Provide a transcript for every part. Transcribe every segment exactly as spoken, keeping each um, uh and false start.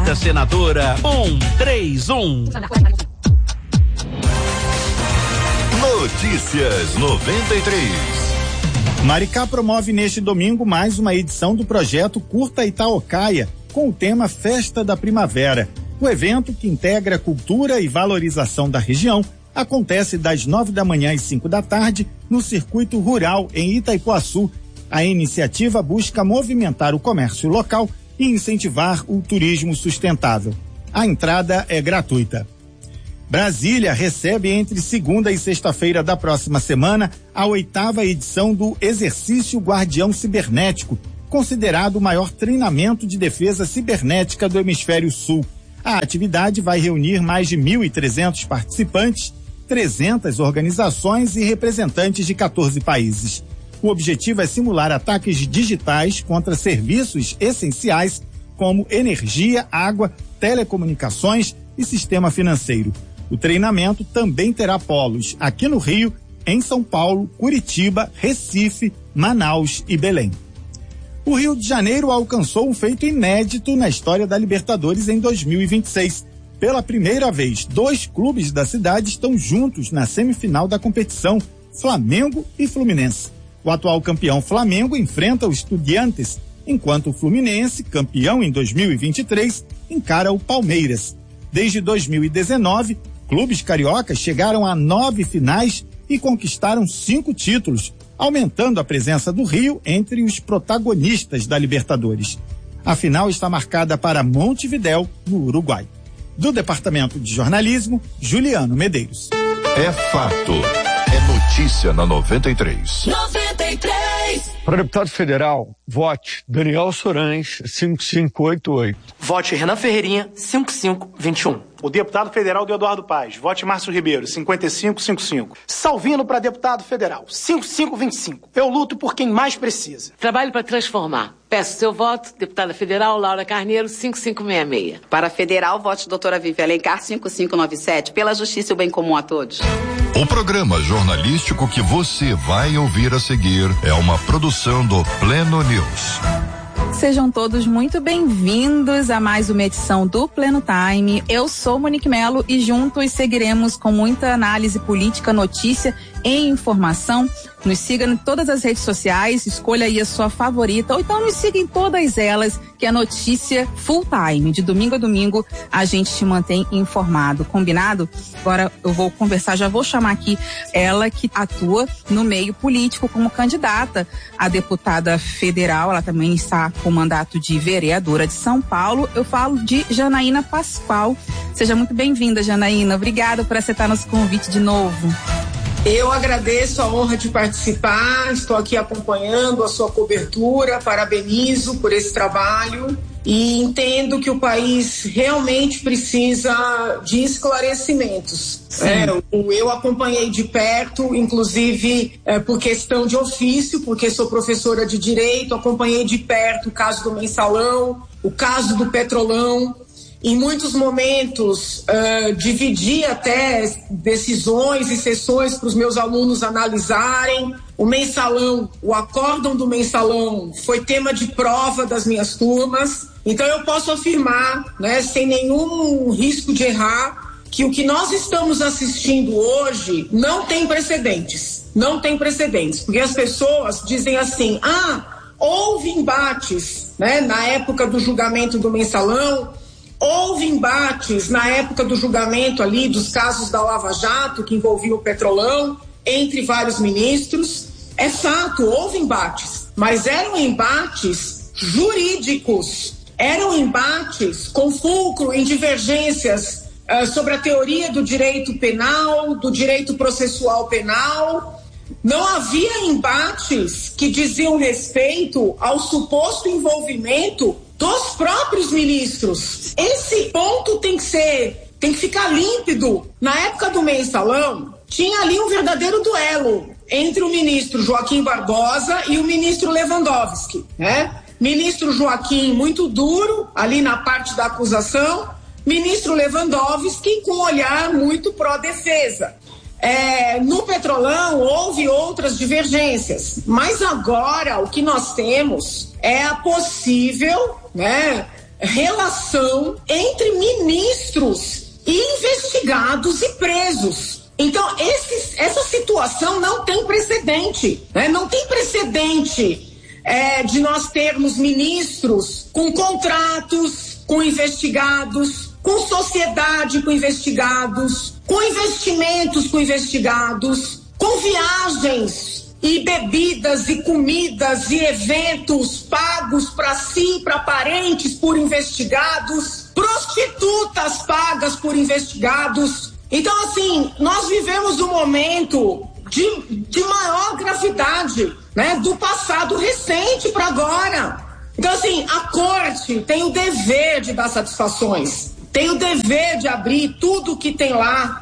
Avenida Senadora cento e trinta e um. Notícias noventa e três. Maricá promove neste domingo mais uma edição do projeto Curta Itaocaia, com o tema Festa da Primavera. O evento, que integra cultura e valorização da região, acontece das nove da manhã às cinco da tarde no Circuito Rural em Itaipuaçu. A iniciativa busca movimentar o comércio local e incentivar o turismo sustentável. A entrada é gratuita. Brasília recebe entre segunda e sexta-feira da próxima semana a oitava edição do Exercício Guardião Cibernético, considerado o maior treinamento de defesa cibernética do Hemisfério Sul. A atividade vai reunir mais de mil e trezentos participantes, trezentas organizações e representantes de quatorze países. O objetivo é simular ataques digitais contra serviços essenciais como energia, água, telecomunicações e sistema financeiro. O treinamento também terá polos aqui no Rio, em São Paulo, Curitiba, Recife, Manaus e Belém. O Rio de Janeiro alcançou um feito inédito na história da Libertadores em dois mil e vinte e seis. Pela primeira vez, dois clubes da cidade estão juntos na semifinal da competição, Flamengo e Fluminense. O atual campeão Flamengo enfrenta o Estudiantes, enquanto o Fluminense, campeão em dois mil e vinte e três, encara o Palmeiras. Desde dois mil e dezenove, clubes cariocas chegaram a nove finais e conquistaram cinco títulos, aumentando a presença do Rio entre os protagonistas da Libertadores. A final está marcada para Montevidéu, no Uruguai. Do Departamento de Jornalismo, Juliano Medeiros. É fato. É notícia na noventa e três. noventa e três. Para deputado federal, vote Daniel Sorães, cinco cinco oito oito. Vote Renan Ferreirinha, cinco cinco dois um. O deputado federal Eduardo Paz, vote Márcio Ribeiro, cinquenta e cinco cinquenta e cinco. Salvino para deputado federal, cinco cinco vinte e cinco. Eu luto por quem mais precisa. Trabalho para transformar. Peço seu voto, deputada federal Laura Carneiro, cinco cinco seis seis. Para federal, vote doutora Vivi Alencar, cinco cinco nove sete, pela justiça e o bem comum a todos. O programa jornalístico que você vai ouvir a seguir é uma produção do Pleno News. Sejam todos muito bem-vindos a mais uma edição do Pleno Time. Eu sou Monique Melo e juntos seguiremos com muita análise política, notícia e informação. Nos siga em todas as redes sociais, escolha aí a sua favorita, ou então nos siga em todas elas, que é notícia full time. De domingo a domingo, a gente te mantém informado. Combinado? Agora eu vou conversar, já vou chamar aqui ela que atua no meio político como candidata a deputada federal. Ela também está com mandato de vereadora de São Paulo. Eu falo de Janaína Pascoal. Seja muito bem-vinda, Janaína. Obrigada por aceitar nosso convite de novo. Eu agradeço a honra de participar, estou aqui acompanhando a sua cobertura, parabenizo por esse trabalho e entendo que o país realmente precisa de esclarecimentos. É, eu acompanhei de perto, inclusive é, por questão de ofício, porque sou professora de direito, acompanhei de perto o caso do Mensalão, o caso do Petrolão. Em muitos momentos, uh, dividi até decisões e sessões para os meus alunos analisarem. O Mensalão, o acórdão do Mensalão foi tema de prova das minhas turmas. Então eu posso afirmar, né, sem nenhum risco de errar, que o que nós estamos assistindo hoje não tem precedentes. Não tem precedentes, porque as pessoas dizem assim, ah, houve embates, né, na época do julgamento do Mensalão. Houve embates na época do julgamento ali dos casos da Lava Jato, que envolviam o Petrolão, entre vários ministros. É fato, houve embates, mas eram embates jurídicos, eram embates com fulcro em divergências uh, sobre a teoria do direito penal, do direito processual penal. Não havia embates que diziam respeito ao suposto envolvimento dos próprios ministros. Esse ponto tem que ser, tem que ficar límpido. Na época do Mensalão, tinha ali um verdadeiro duelo entre o ministro Joaquim Barbosa e o ministro Lewandowski, né? Ministro Joaquim muito duro, ali na parte da acusação, ministro Lewandowski com um olhar muito pró-defesa. É, no Petrolão houve outras divergências, mas agora o que nós temos é a possível, né, relação entre ministros e investigados e presos. Então, esses, essa situação não tem precedente, né? Não tem precedente é, de nós termos ministros com contratos com investigados, com sociedade com investigados, com investimentos com investigados, com viagens e bebidas e comidas e eventos pagos para si, para parentes por investigados, prostitutas pagas por investigados. Então, assim, nós vivemos um momento de, de maior gravidade, né, do passado recente para agora. Então, assim, a corte tem o dever de dar satisfações, tem o dever de abrir tudo que tem lá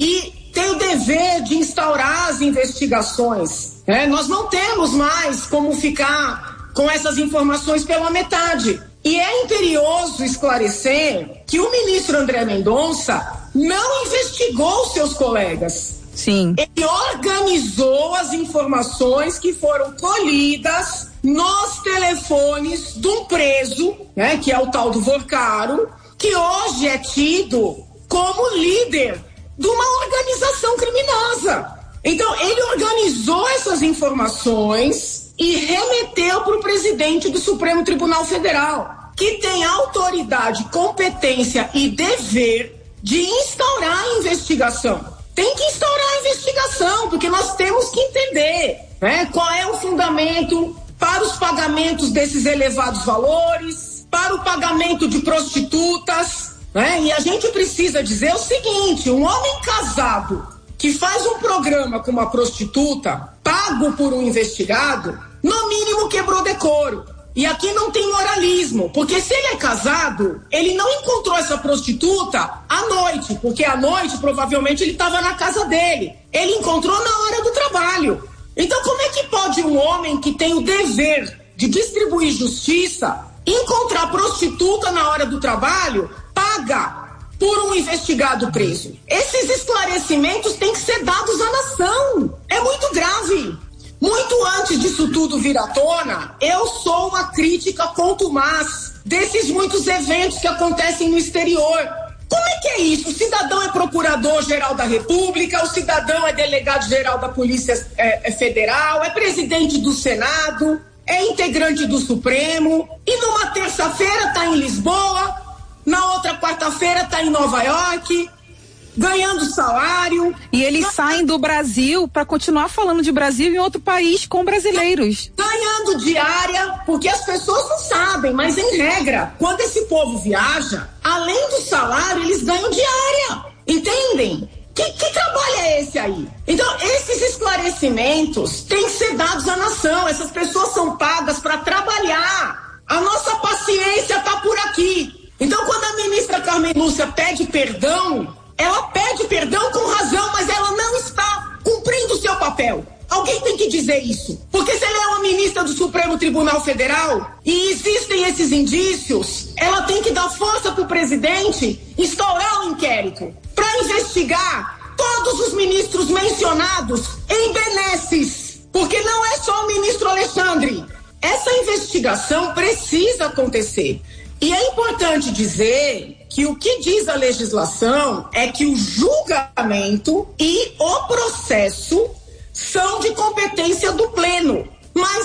e tem o dever de instaurar as investigações. Né? Nós não temos mais como ficar com essas informações pela metade. E é imperioso esclarecer que o ministro André Mendonça não investigou seus colegas. Sim. Ele organizou as informações que foram colhidas nos telefones de um preso, né, que é o tal do Vorcaro, que hoje é tido como líder de uma organização criminosa. Então, ele organizou essas informações e remeteu para o presidente do Supremo Tribunal Federal, que tem autoridade, competência e dever de instaurar a investigação. Tem que instaurar a investigação, porque nós temos que entender, né, qual é o fundamento para os pagamentos desses elevados valores, para o pagamento de prostitutas, né? E a gente precisa dizer o seguinte: um homem casado que faz um programa com uma prostituta, pago por um investigado, no mínimo quebrou decoro. E aqui não tem moralismo, porque se ele é casado, ele não encontrou essa prostituta à noite, porque à noite provavelmente ele estava na casa dele. Ele encontrou na hora do trabalho. Então, como é que pode um homem que tem o dever de distribuir justiça encontrar prostituta na hora do trabalho, paga por um investigado preso? Esses esclarecimentos têm que ser dados à nação. É muito grave. Muito antes disso tudo vir à tona, eu sou uma crítica contumaz desses muitos eventos que acontecem no exterior. Como é que é isso? O cidadão é procurador-geral da República, o cidadão é delegado-geral da Polícia é, Federal, é presidente do Senado, é integrante do Supremo, e numa terça-feira está em Lisboa, na outra quarta-feira está em Nova York, ganhando salário. E eles ganhando... saem do Brasil para continuar falando de Brasil em outro país com brasileiros. Ganhando diária, porque as pessoas não sabem, mas em regra, quando esse povo viaja, além do salário, eles ganham diária. Entendem? Que, que trabalho é esse aí? Então, esses esclarecimentos têm que ser dados à nação. Essas pessoas são pagas para trabalhar. A nossa paciência está por aqui. Então, quando a ministra Carmen Lúcia pede perdão, ela pede perdão com razão, mas ela não está cumprindo o seu papel. Alguém tem que dizer isso. Porque se ela é uma ministra do Supremo Tribunal Federal e existem esses indícios, ela tem que dar força para o presidente instaurar um inquérito para investigar todos os ministros mencionados em benesses. Porque não é só o ministro Alexandre. Essa investigação precisa acontecer. E é importante dizer que o que diz a legislação é que o julgamento e o processo são de competência do Pleno. Mas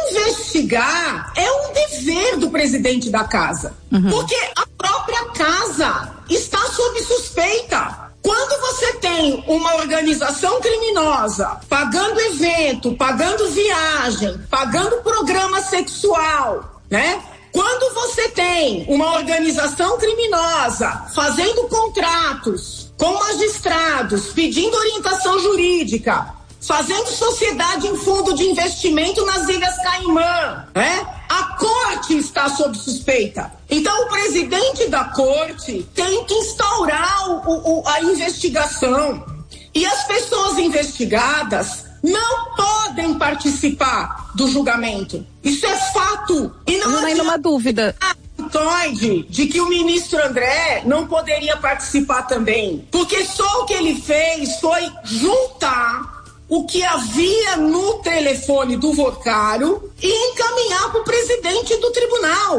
investigar é um dever do presidente da casa. Uhum. Porque a própria casa está sob suspeita. Quando você tem uma organização criminosa pagando evento, pagando viagem, pagando programa sexual, né? Quando você tem uma organização criminosa fazendo contratos com magistrados, pedindo orientação jurídica, fazendo sociedade em fundo de investimento nas Ilhas Caimã, né? A corte está sob suspeita. Então, o presidente da corte tem que instaurar o, o, a investigação. E as pessoas investigadas não podem participar do julgamento. Isso é fato. E não, não há nenhuma dúvida. De que o ministro André não poderia participar também. Porque só o que ele fez foi juntar o que havia no telefone do Vorcaro e encaminhar para o presidente do tribunal.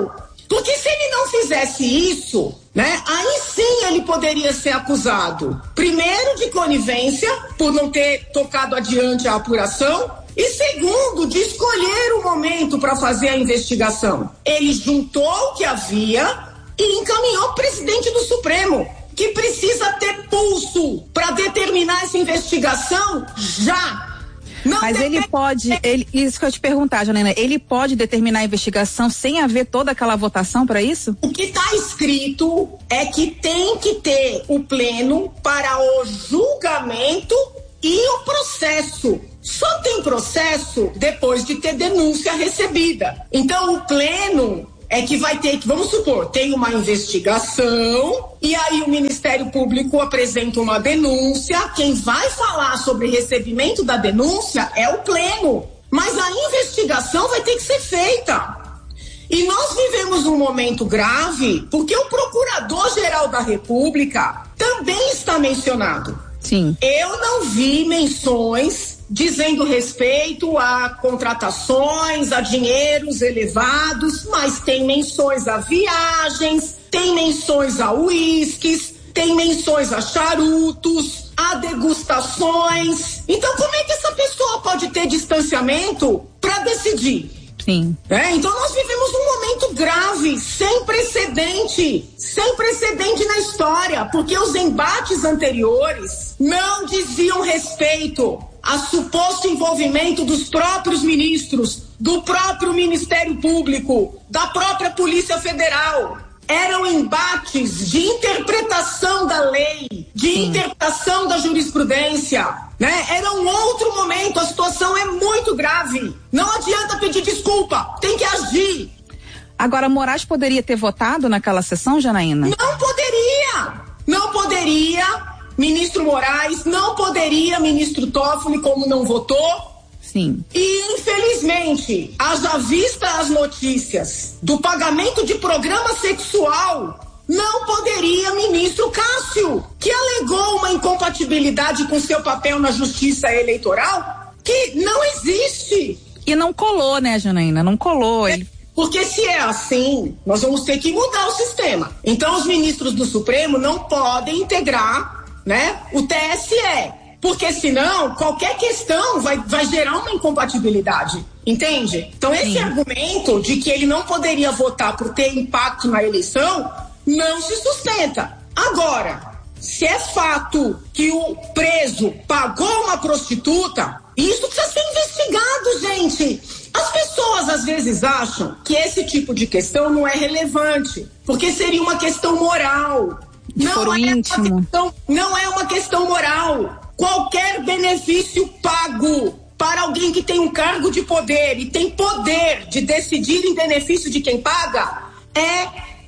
Porque se ele não fizesse isso, né, aí sim ele poderia ser acusado, primeiro, de conivência, por não ter tocado adiante a apuração, e segundo, de escolher o momento para fazer a investigação. Ele juntou o que havia e encaminhou o presidente do Supremo, que precisa ter pulso para determinar essa investigação já. Não Mas depende... ele pode, ele, isso que eu te perguntar, Janaína, ele pode determinar a investigação sem haver toda aquela votação para isso? O que está escrito é que tem que ter o pleno para o julgamento e o processo. Só tem processo depois de ter denúncia recebida. Então o pleno é que vai ter que, vamos supor, tem uma investigação e aí o Ministério Público apresenta uma denúncia. Quem vai falar sobre recebimento da denúncia é o pleno. Mas a investigação vai ter que ser feita. E nós vivemos um momento grave porque o Procurador-Geral da República também está mencionado. Sim. Eu não vi menções dizendo respeito a contratações, a dinheiros elevados, mas tem menções a viagens, tem menções a uísques, tem menções a charutos, a degustações. Então, como é que essa pessoa pode ter distanciamento para decidir? Sim. É, então nós vivemos um momento grave, sem precedente, sem precedente na história, porque os embates anteriores não diziam respeito a suposto envolvimento dos próprios ministros, do próprio Ministério Público, da própria Polícia Federal. Eram embates de interpretação da lei, de Sim. interpretação da jurisprudência, né? Era um outro momento, a situação é muito grave. Não adianta pedir desculpa, tem que agir. Agora, Moraes poderia ter votado naquela sessão, Janaína? Não poderia, não poderia. Ministro Moraes, não poderia, ministro Toffoli, como não votou. Sim. E, infelizmente, haja vista as notícias do pagamento de programa sexual, não poderia ministro Cássio, que alegou uma incompatibilidade com seu papel na justiça eleitoral, que não existe. E não colou, né, Janaína? Não colou. Ele... Porque se é assim, nós vamos ter que mudar o sistema. Então, os ministros do Supremo não podem integrar, né, o T S E, porque senão qualquer questão vai, vai gerar uma incompatibilidade, entende? Então esse Sim. argumento de que ele não poderia votar por ter impacto na eleição não se sustenta. Agora, se é fato que o preso pagou uma prostituta, isso precisa ser investigado, gente. As pessoas às vezes acham que esse tipo de questão não é relevante, porque seria uma questão moral. Não é, questão, não é uma questão moral. Qualquer benefício pago para alguém que tem um cargo de poder e tem poder de decidir em benefício de quem paga é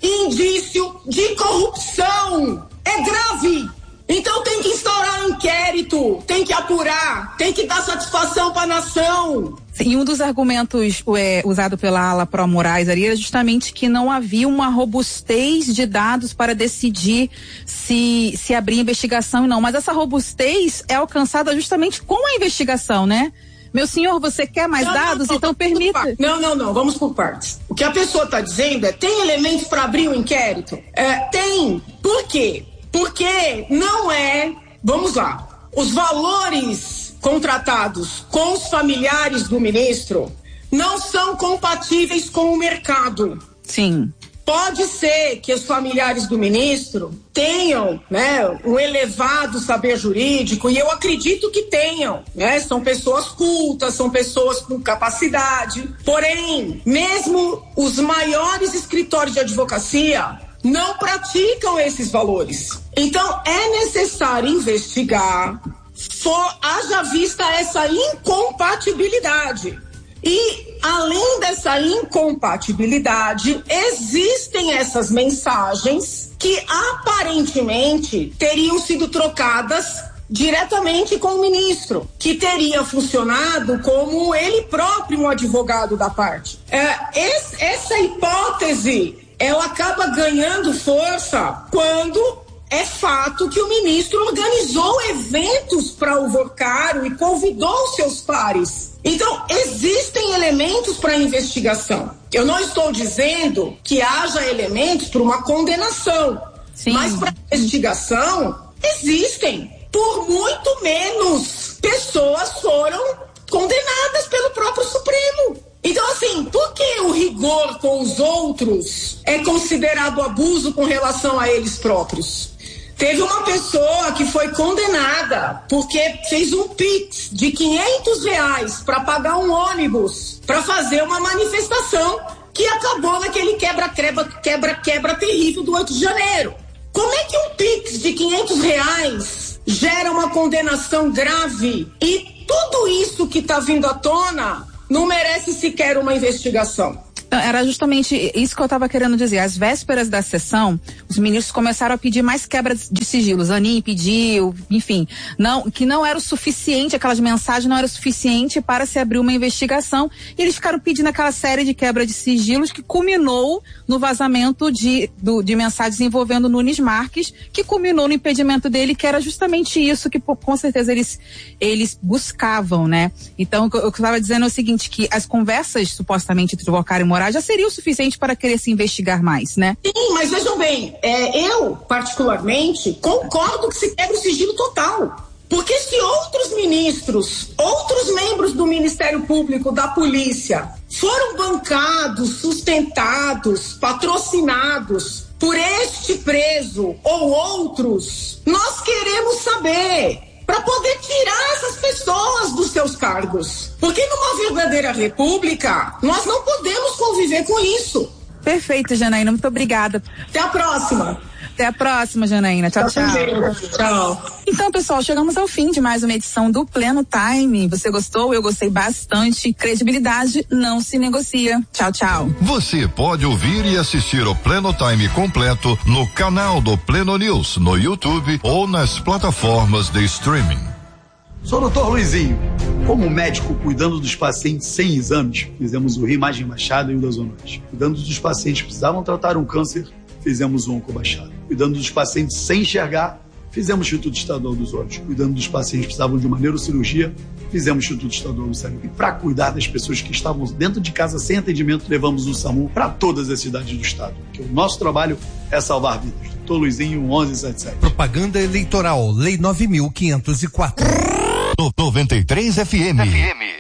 indício de corrupção. É grave. Então tem que instaurar um inquérito, tem que apurar, tem que dar satisfação para a nação. E um dos argumentos é, usado pela ala pró-Moraes ali era justamente que não havia uma robustez de dados para decidir se, se abrir investigação e não. Mas essa robustez é alcançada justamente com a investigação, né? Meu senhor, você quer mais não, dados? Não, não, então permita. Não, não, não, vamos por partes. O que a pessoa está dizendo é, tem elementos para abrir o inquérito? É, tem. Por quê? Porque não é, vamos lá, os valores contratados com os familiares do ministro não são compatíveis com o mercado. Sim. Pode ser que os familiares do ministro tenham, né, um elevado saber jurídico, e eu acredito que tenham, né? São pessoas cultas, são pessoas com capacidade. Porém, mesmo os maiores escritórios de advocacia não praticam esses valores. Então, é necessário investigar, for, haja vista essa incompatibilidade. E, além dessa incompatibilidade, existem essas mensagens que aparentemente teriam sido trocadas diretamente com o ministro, que teria funcionado como ele próprio um advogado da parte. É, esse, essa hipótese, ela acaba ganhando força quando é fato que o ministro organizou eventos para o Vocário e convidou seus pares. Então, existem elementos para investigação. Eu não estou dizendo que haja elementos para uma condenação, Sim. mas para investigação existem. Por muito menos pessoas foram condenadas pelo próprio Supremo. Então, assim, por que o rigor com os outros é considerado abuso com relação a eles próprios? Teve uma pessoa que foi condenada porque fez um Pix de quinhentos reais para pagar um ônibus para fazer uma manifestação que acabou naquele quebra-quebra, quebra-quebra terrível do oito de janeiro. Como é que um Pix de quinhentos reais gera uma condenação grave e tudo isso que está vindo à tona não merece sequer uma investigação? Era justamente isso que eu estava querendo dizer. Às vésperas da sessão, os ministros começaram a pedir mais quebra de sigilo. Zanin pediu, enfim, não, que não era o suficiente, aquelas mensagens não era o suficiente para se abrir uma investigação. E eles ficaram pedindo aquela série de quebra de sigilos que culminou no vazamento de, do, de mensagens envolvendo Nunes Marques, que culminou no impedimento dele, que era justamente isso que com certeza eles, eles buscavam, né? Então, o que eu estava dizendo é o seguinte, que as conversas supostamente entre Volcar e Moraes já seria o suficiente para querer se investigar mais, né? Sim, mas vejam bem, é, eu, particularmente, concordo que se quebre o sigilo total. Porque se outros ministros, outros membros do Ministério Público, da Polícia, foram bancados, sustentados, patrocinados por este preso ou outros, nós queremos saber para poder tirar essas pessoas dos seus cargos. Porque numa verdadeira república, nós não podemos conviver com isso. Perfeito, Janaína, muito obrigada. Até a próxima. Até a próxima, Janaína. Tchau, tchau. Tchau. Então, pessoal, chegamos ao fim de mais uma edição do Pleno Time. Você gostou? Eu gostei bastante. Credibilidade não se negocia. Tchau, tchau. Você pode ouvir e assistir o Pleno Time completo no canal do Pleno News, no YouTube ou nas plataformas de streaming. Sou o doutor Luizinho. Como médico cuidando dos pacientes sem exames, fizemos o Rio Imagem Machado e o da Zona Oeste. Cuidando dos pacientes que precisavam tratar um câncer, fizemos o Oncomachado. Cuidando dos pacientes sem enxergar, fizemos o Instituto Estadual dos Olhos. Cuidando dos pacientes que precisavam de uma neurocirurgia, fizemos o Instituto Estadual do Cérebro. E para cuidar das pessoas que estavam dentro de casa sem atendimento, levamos o SAMU para todas as cidades do estado. Porque o nosso trabalho é salvar vidas. doutor Luizinho, onze setenta e sete. Propaganda eleitoral, Lei nove mil quinhentos e quatro. noventa e três F M. F M.